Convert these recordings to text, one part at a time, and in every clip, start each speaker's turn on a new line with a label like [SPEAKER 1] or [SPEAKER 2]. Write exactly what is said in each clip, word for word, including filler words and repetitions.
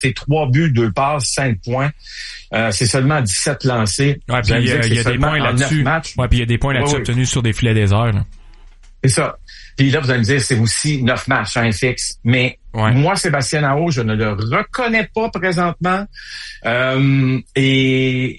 [SPEAKER 1] c'est trois buts, deux passes, cinq points. Euh, c'est seulement dix-sept lancés.
[SPEAKER 2] Ouais, puis il y a, y a des points là-dessus. Ouais, puis il y a des points là-dessus ouais, obtenus oui. sur des filets déserts. Là.
[SPEAKER 1] C'est ça. Puis là, vous allez me dire, c'est aussi neuf matchs, un fixe. Mais ouais. moi, Sébastien Aho, je ne le reconnais pas présentement. Euh, et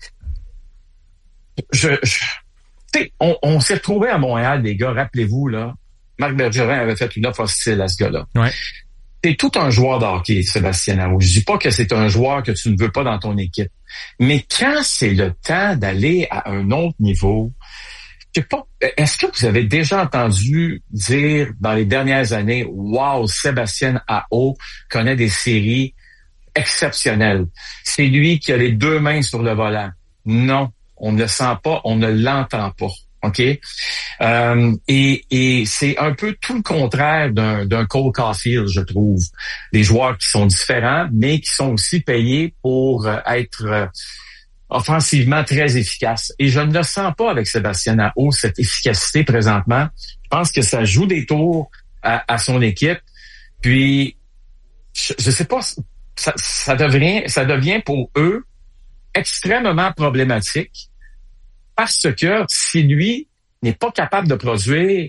[SPEAKER 1] je, je tu sais, on, on s'est retrouvés à Montréal, les gars, rappelez-vous, là, Marc Bergerin avait fait une offre hostile à ce gars-là.
[SPEAKER 2] Ouais.
[SPEAKER 1] C'est tout un joueur de hockey, Sébastien Aho. Je dis pas que c'est un joueur que tu ne veux pas dans ton équipe. Mais quand c'est le temps d'aller à un autre niveau, je sais pas, est-ce que vous avez déjà entendu dire dans les dernières années, wow, Sébastien Aho connaît des séries exceptionnelles. C'est lui qui a les deux mains sur le volant. Non, on ne le sent pas, on ne l'entend pas. OK? Euh, et, et c'est un peu tout le contraire d'un, d'un Cole Caulfield, je trouve. Des joueurs qui sont différents, mais qui sont aussi payés pour être euh, offensivement très efficaces. Et je ne le sens pas avec Sébastien Aho, cette efficacité présentement. Je pense que ça joue des tours à, à son équipe. Puis, je, je sais pas, ça, ça devient, ça devient pour eux extrêmement problématique. Parce que si lui n'est pas capable de produire,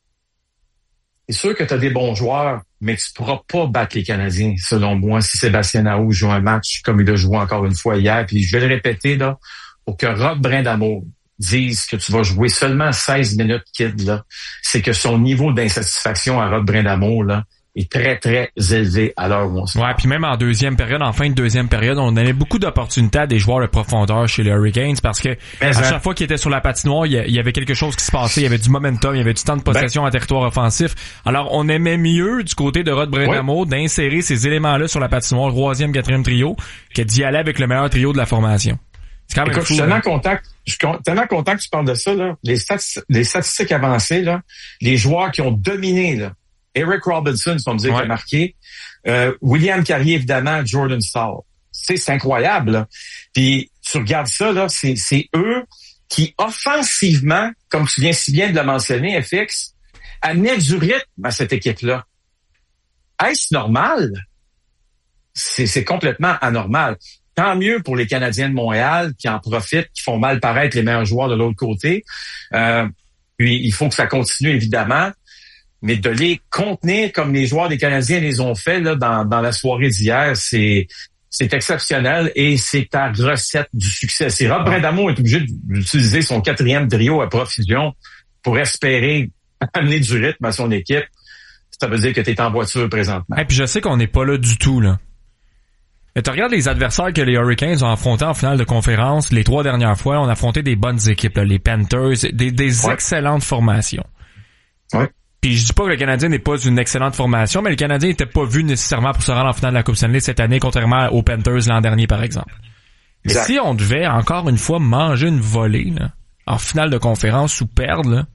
[SPEAKER 1] c'est sûr que tu as des bons joueurs, mais tu ne pourras pas battre les Canadiens, selon moi, si Sébastien Aho joue un match comme il a joué encore une fois hier. Puis je vais le répéter, là, pour que Rod Brindamour dise que tu vas jouer seulement seize minutes, kid, là, c'est que son niveau d'insatisfaction à Rod Brindamour, là, est très, très élevé à l'heure où on se
[SPEAKER 2] Ouais, puis même en deuxième période, en fin de deuxième période, on donnait beaucoup d'opportunités à des joueurs de profondeur chez les Hurricanes parce que Mais à hein. chaque fois qu'ils étaient sur la patinoire, il y avait quelque chose qui se passait, il y avait du momentum, il y avait du temps de possession ben, en territoire offensif. Alors, on aimait mieux du côté de Rod Brindamour ouais. d'insérer ces éléments-là sur la patinoire, troisième, quatrième trio, que d'y aller avec le meilleur trio de la formation. C'est quand même
[SPEAKER 1] Écoute,
[SPEAKER 2] fou.
[SPEAKER 1] Je suis tellement content, je suis tellement content que tu parles de ça, là. Les statistiques, les statistiques avancées, là, les joueurs qui ont dominé, là. Eric Robinson, si on me dit, ouais. qui a marqué. Euh, William Carrier, évidemment, Jordan Staal. C'est, c'est incroyable, là. Puis, tu regardes ça, là, c'est, c'est eux qui, offensivement, comme tu viens si bien de le mentionner, F X, amenaient du rythme à cette équipe-là. Est-ce normal? C'est, c'est complètement anormal. Tant mieux pour les Canadiens de Montréal qui en profitent, qui font mal paraître les meilleurs joueurs de l'autre côté. Euh, puis, il faut que ça continue, évidemment. Mais de les contenir comme les joueurs des Canadiens les ont fait là, dans, dans la soirée d'hier, c'est c'est exceptionnel et c'est ta recette du succès. C'est Rod Brindamour est obligé d'utiliser son quatrième trio à profusion pour espérer amener du rythme à son équipe. Ça veut dire que tu es en voiture présentement.
[SPEAKER 2] Et puis je sais qu'on n'est pas là du tout, là. Mais tu regardes les adversaires que les Hurricanes ont affrontés en finale de conférence les trois dernières fois. On a affronté des bonnes équipes, là, les Panthers, des, des ouais. excellentes formations.
[SPEAKER 1] Ouais.
[SPEAKER 2] Puis je dis pas que le Canadien n'est pas une excellente formation, mais le Canadien n'était pas vu nécessairement pour se rendre en finale de la Coupe Stanley cette année, contrairement aux Panthers l'an dernier, par exemple. Mais exact. Si on devait, encore une fois, manger une volée là, en finale de conférence ou perdre, là,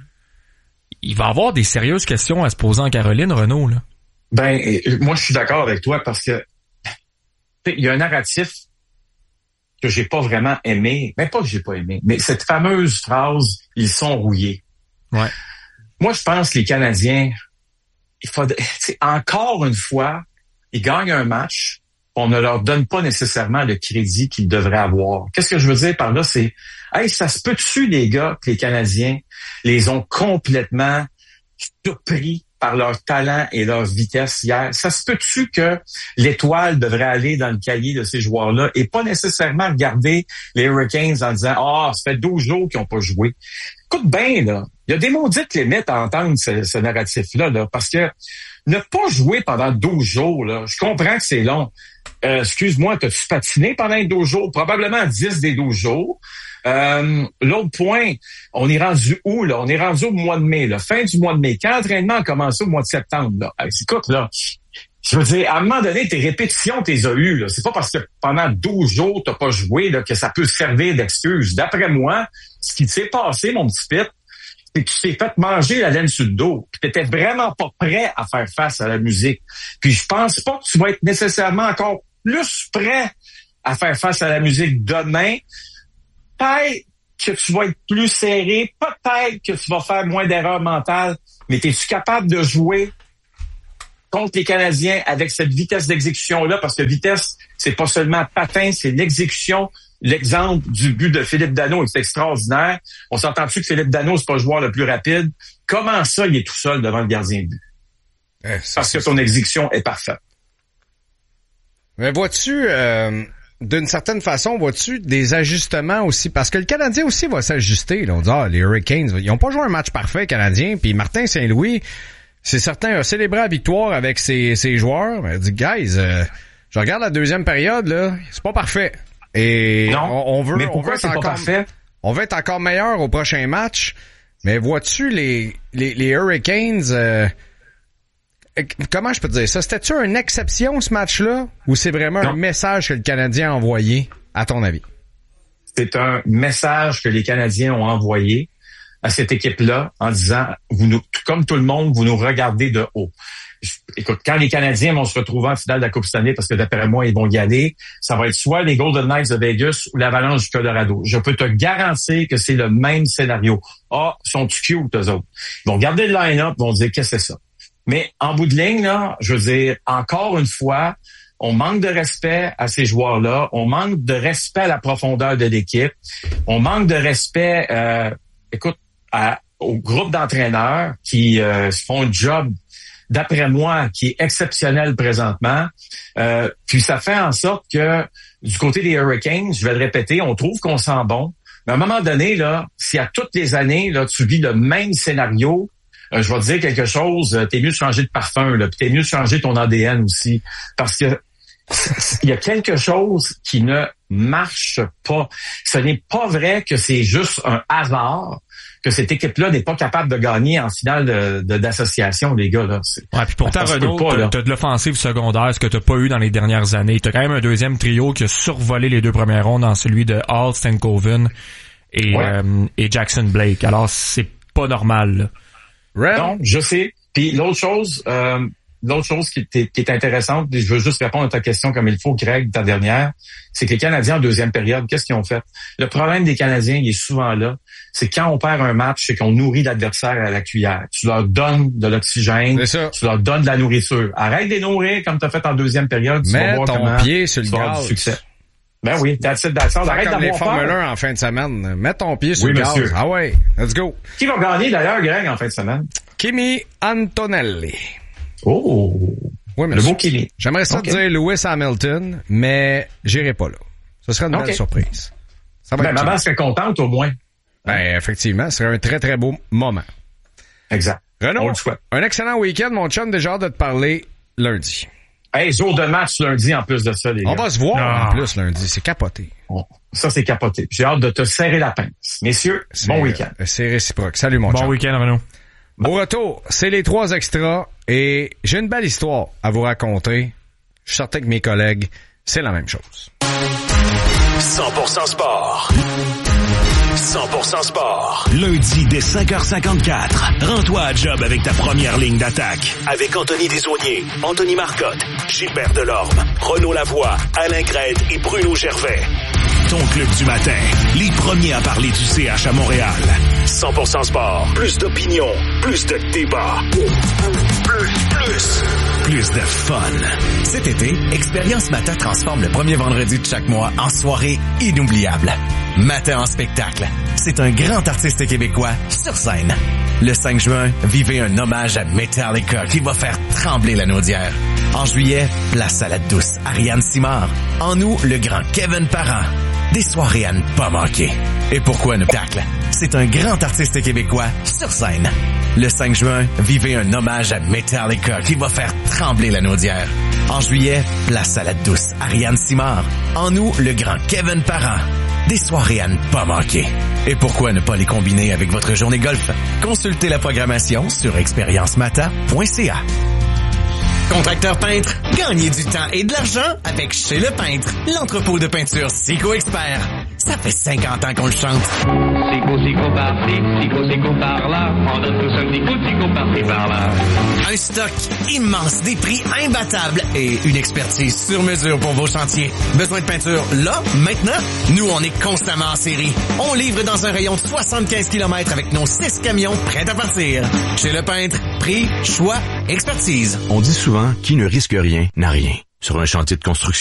[SPEAKER 2] il va y avoir des sérieuses questions à se poser en Caroline, Renaud. Là.
[SPEAKER 1] Ben, moi, je suis d'accord avec toi parce que il y a un narratif que j'ai pas vraiment aimé, mais pas que j'ai pas aimé, mais cette fameuse phrase « ils sont rouillés ».
[SPEAKER 2] Ouais.
[SPEAKER 1] Moi, je pense que les Canadiens, il faut, encore une fois, ils gagnent un match, on ne leur donne pas nécessairement le crédit qu'ils devraient avoir. Qu'est-ce que je veux dire par là? C'est, hey, ça se peut-tu, les gars, que les Canadiens les ont complètement surpris par leur talent et leur vitesse hier? Ça se peut-tu que l'étoile devrait aller dans le cahier de ces joueurs-là et pas nécessairement regarder les Hurricanes en disant « Ah, oh, ça fait douze jours qu'ils n'ont pas joué. » Écoute bien, là. Il y a des maudites limites à entendre ce, ce narratif-là, là, parce que ne pas jouer pendant douze jours, là, je comprends que c'est long. Euh, excuse-moi, t'as-tu patiné pendant douze jours? Probablement dix des douze jours. Euh, l'autre point, on est rendu où, là? On est rendu au mois de mai, là, fin du mois de mai. Quand l'entraînement a commencé au mois de septembre, là, écoute, là, je veux dire, à un moment donné, tes répétitions, t'es as eues, là. C'est pas parce que pendant douze jours, t'as pas joué, là, que ça peut servir d'excuse. D'après moi, ce qui s'est passé, mon petit Pete, c'est que tu t'es fait manger la laine sur le dos. Puis t'étais vraiment pas prêt à faire face à la musique. Puis je pense pas que tu vas être nécessairement encore plus prêt à faire face à la musique demain. Peut-être que tu vas être plus serré. Peut-être que tu vas faire moins d'erreurs mentales. Mais es-tu capable de jouer contre les Canadiens avec cette vitesse d'exécution-là, parce que vitesse, c'est pas seulement patin, c'est l'exécution. L'exemple du but de Philippe Danault est extraordinaire. On s'entend-tu que Philippe Danault, c'est pas le joueur le plus rapide? Comment ça, il est tout seul devant le gardien de but?
[SPEAKER 3] Eh,
[SPEAKER 1] parce que son exécution est parfaite.
[SPEAKER 3] Mais vois-tu, euh, d'une certaine façon, vois-tu des ajustements aussi? Parce que le Canadien aussi va s'ajuster. Là. On dit, ah, les Hurricanes, ils ont pas joué un match parfait, Canadien, puis Martin Saint-Louis, c'est certain, a célébré la victoire avec ses, ses joueurs. Mais il dit, guys, euh, je regarde la deuxième période, là, c'est pas parfait. Et
[SPEAKER 1] non,
[SPEAKER 3] on, on veut,
[SPEAKER 1] mais
[SPEAKER 3] on veut être
[SPEAKER 1] c'est
[SPEAKER 3] encore,
[SPEAKER 1] pas parfait?
[SPEAKER 3] On veut être encore meilleur au prochain match. Mais vois-tu les, les, les Hurricanes, euh, comment je peux te dire ça? C'était-tu une exception, ce match-là? Ou c'est vraiment non. un message que le Canadien a envoyé, à ton avis?
[SPEAKER 1] C'est un message que les Canadiens ont envoyé à cette équipe-là en disant, vous nous, comme tout le monde, vous nous regardez de haut. Écoute, quand les Canadiens vont se retrouver en finale de la Coupe Stanley, parce que d'après moi, ils vont y aller, ça va être soit les Golden Knights de Vegas ou l'Avalanche du Colorado. Je peux te garantir que c'est le même scénario. Ah, sont-tu cute, eux autres? Ils vont garder le line-up, ils vont dire, qu'est-ce que c'est ça? Mais en bout de ligne, là, je veux dire, encore une fois, on manque de respect à ces joueurs-là, on manque de respect à la profondeur de l'équipe, on manque de respect, euh, écoute, à, au groupe d'entraîneurs qui euh, font un job, d'après moi, qui est exceptionnel présentement. Euh, puis ça fait en sorte que du côté des Hurricanes, je vais le répéter, on trouve qu'on sent bon. Mais à un moment donné, là, si à toutes les années, là, tu vis le même scénario, euh, je vais te dire quelque chose, euh, t'es mieux de changer de parfum, là, puis t'es mieux de changer ton A D N aussi. Parce que il y a quelque chose qui ne marche pas. Ce n'est pas vrai que c'est juste un hasard que cette équipe-là n'est pas capable de gagner en finale de, de, d'association, les gars. Là. C'est,
[SPEAKER 2] ouais, puis pourtant, Renaud, t'as, t'as de l'offensive secondaire, ce que t'as pas eu dans les dernières années. T'as quand même un deuxième trio qui a survolé les deux premières rondes dans celui de Hall, Stankoven et, ouais. euh, et Jackson Blake. Alors, c'est pas normal.
[SPEAKER 1] Là. Non, je sais. Puis l'autre chose... Euh, L'autre chose qui est, qui est intéressante, et je veux juste répondre à ta question comme il faut, Greg, ta dernière, c'est que les Canadiens en deuxième période, qu'est-ce qu'ils ont fait? Le problème des Canadiens, il est souvent là, c'est quand on perd un match, c'est qu'on nourrit l'adversaire à la cuillère. Tu leur donnes de l'oxygène, tu leur donnes de la nourriture. Arrête de les nourrir comme tu as fait en deuxième période, tu
[SPEAKER 3] Mets
[SPEAKER 1] vas voir
[SPEAKER 3] ton
[SPEAKER 1] comment
[SPEAKER 3] pied sur le
[SPEAKER 1] tu vas avoir
[SPEAKER 3] gaz.
[SPEAKER 1] du succès. Ben oui, that's it, that's all. Arrête
[SPEAKER 3] comme les
[SPEAKER 1] d'avoir
[SPEAKER 3] Formule
[SPEAKER 1] peur.
[SPEAKER 3] un en fin de semaine. Mets ton pied sur
[SPEAKER 1] oui,
[SPEAKER 3] le
[SPEAKER 1] monsieur.
[SPEAKER 3] gaz. Ah ouais, let's go.
[SPEAKER 1] Qui va gagner d'ailleurs, Greg, en fin de semaine?
[SPEAKER 3] Kimi Antonelli.
[SPEAKER 1] Oh!
[SPEAKER 3] Oui,
[SPEAKER 1] le beau Kimi.
[SPEAKER 3] J'aimerais ça okay. te dire Lewis Hamilton, mais j'irai pas là. Ce serait une okay. belle surprise. Ça va
[SPEAKER 1] ben, maman serait contente au moins.
[SPEAKER 3] Ben, effectivement, ce serait un très, très beau moment.
[SPEAKER 1] Exact.
[SPEAKER 3] Renaud, un excellent week-end, mon chum, déjà hâte de te parler lundi.
[SPEAKER 1] Hey, jour de match lundi en plus de ça, les gars.
[SPEAKER 3] On va se voir ah. en plus lundi, c'est capoté.
[SPEAKER 1] Oh, ça, c'est capoté. J'ai hâte de te serrer la pince. Messieurs,
[SPEAKER 3] c'est,
[SPEAKER 1] bon week-end.
[SPEAKER 3] C'est réciproque. Salut, mon
[SPEAKER 2] bon
[SPEAKER 3] chum.
[SPEAKER 2] Bon week-end, Renaud.
[SPEAKER 3] Au retour, c'est les trois extras et j'ai une belle histoire à vous raconter. Je suis certain que mes collègues, c'est la même chose.
[SPEAKER 4] cent pour cent sport. cent pour cent sport. Lundi dès cinq heures cinquante-quatre. Rends-toi à job avec ta première ligne d'attaque. Avec Anthony Desaulniers, Anthony Marcotte, Gilbert Delorme, Renaud Lavoie, Alain Crête et Bruno Gervais. Ton club du matin. Les premiers à parler du C H à Montréal. cent pour cent sport. Plus d'opinion. Plus de débat. Plus, plus. Plus de fun.
[SPEAKER 5] Cet été, Expérience Mata transforme le premier vendredi de chaque mois en soirée inoubliable. Mata en spectacle. C'est un grand artiste québécois sur scène. Le cinq juin, vivez un hommage à Metallica qui va faire trembler la naudière. En juillet, place Salade douce, Ariane Simard. En août, le grand Kevin Parent. Des soirées à ne pas manquer. Et pourquoi ne tacle? C'est un grand artiste québécois sur scène. Le cinq juin, vivez un hommage à Metallica qui va faire trembler la naudière. En juillet, place Salade douce, Ariane Simard. En août, le grand Kevin Parent. Des soirées à ne pas manquer. Et pourquoi ne pas les combiner avec votre journée golf? Consultez la programmation sur expérience mata point c a. Contracteur peintre, gagnez du temps et de l'argent avec Chez Le Peintre, l'entrepôt de peinture Sico Expert. Ça fait cinquante ans qu'on le chante.
[SPEAKER 6] Sico, sico par-ci, sico, sico par-là. On donne tous un petit coup de sico par-ci, par-là.
[SPEAKER 5] Un stock immense, des prix imbattables et une expertise sur mesure pour vos chantiers. Besoin de peinture là, maintenant? Nous, on est constamment en série. On livre dans un rayon de soixante-quinze kilomètres avec nos six camions prêts à partir. Chez Le Peintre, prix, choix, expertise.
[SPEAKER 7] On dit souvent, qui ne risque rien n'a rien. Sur un chantier de construction,